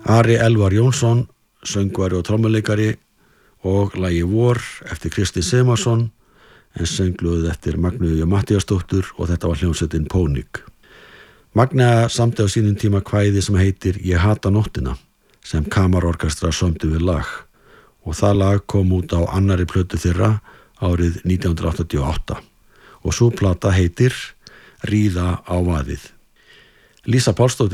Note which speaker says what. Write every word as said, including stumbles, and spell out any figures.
Speaker 1: Ari Elvar Jónsson, söngvari og trommuleikari, og lagi Vor eftir Kristín Sigmarsson, en söngluð eftir Magneu Matthíasdóttur, og þetta var hljómsveitin Pónik. Magnea samdi á sínum tíma kvæði sem heitir Ég hata nóttina, sem kamarorkestra sömdu við lag, og það lag kom út á annarri plötu þeirra árið nítján hundruð áttatíu og átta, og sú plata heitir Ríða á vaðið. Lísa Pálsdóttir